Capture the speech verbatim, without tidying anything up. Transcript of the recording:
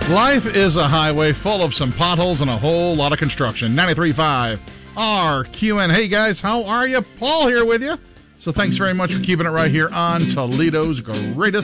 Life is a highway full of some potholes and a whole lot of construction. ninety-three point five R Q N. Hey, guys, how are you? Paul here with you. So thanks very much for keeping it right here on Toledo's greatest